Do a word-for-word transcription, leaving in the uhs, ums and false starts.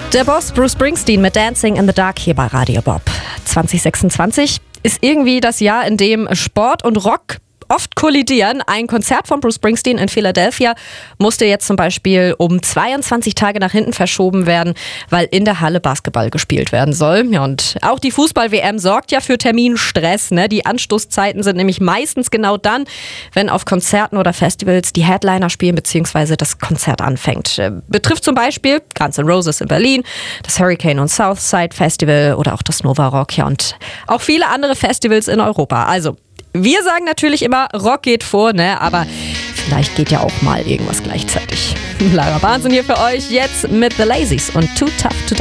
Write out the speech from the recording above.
Der Boss Bruce Springsteen mit Dancing in the Dark hier bei Radio Bob. zwanzig sechsundzwanzig ist irgendwie das Jahr, in dem Sport und Rock oft kollidieren. Ein Konzert von Bruce Springsteen in Philadelphia musste jetzt zum Beispiel um zweiundzwanzig Tage nach hinten verschoben werden, weil in der Halle Basketball gespielt werden soll. Ja, und auch die Fußball-W M sorgt ja für Terminstress. Ne? Die Anstoßzeiten sind nämlich meistens genau dann, wenn auf Konzerten oder Festivals die Headliner spielen bzw. das Konzert anfängt. Betrifft zum Beispiel Guns N' Roses in Berlin, das Hurricane und Southside Festival oder auch das Nova Rock, ja, und auch viele andere Festivals in Europa. Also wir sagen natürlich immer, Rock geht vor, ne? Aber vielleicht geht ja auch mal irgendwas gleichzeitig. Lara Wahnsinn hier für euch, jetzt mit The Lazies und Too Tough to Die.